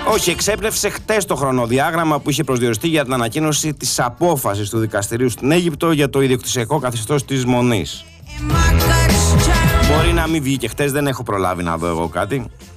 Όχι, εξέπνευσε χτες το χρονοδιάγραμμα που είχε προσδιοριστεί για την ανακοίνωση της απόφασης του δικαστηρίου στην Αίγυπτο για το ιδιοκτησιακό καθεστώς της Μονής. Μπορεί να μην βγήκε χτες, δεν έχω προλάβει να δω εγώ κάτι.